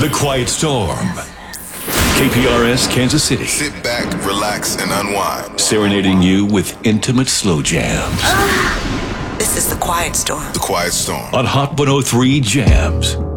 The Quiet Storm. KPRS Kansas City. Sit back, relax, and unwind. Serenading you with intimate slow jams. This is The Quiet Storm. The Quiet Storm. On Hot 103 Jams.